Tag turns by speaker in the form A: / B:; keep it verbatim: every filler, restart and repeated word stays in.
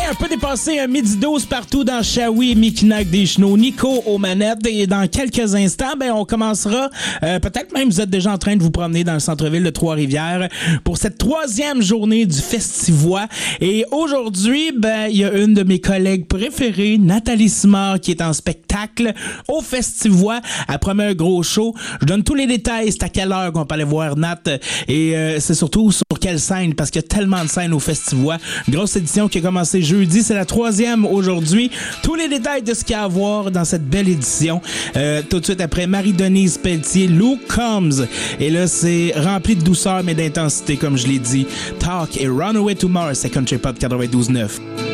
A: un peu dépassé un midi douze partout dans Shawi et Mikinak des Chenaux. Nico aux manettes. Et dans quelques instants, ben, on commencera, euh, peut-être même vous êtes déjà en train de vous promener dans le centre-ville de Trois-Rivières pour cette troisième journée du Festivois. Et aujourd'hui, ben, il y a une de mes collègues préférées, Nathalie Simard, qui est en spectacle au Festivois. Elle promet un gros show. Je donne tous les détails. C'est à quelle heure qu'on peut aller voir Nat. Et euh, c'est surtout sur quelle scène, parce qu'il y a tellement de scènes au Festivois. Grosse édition qui a commencé jeudi. C'est la troisième aujourd'hui. Tous les détails de ce qu'il y a à voir dans cette belle édition. Euh, tout de suite après Marie-Denise Pelletier, Luke Combs. Et là, c'est rempli de douceur mais d'intensité, comme je l'ai dit. Talk et Runaway to Mars, c'est Country Pop quatre-vingt-douze neuf.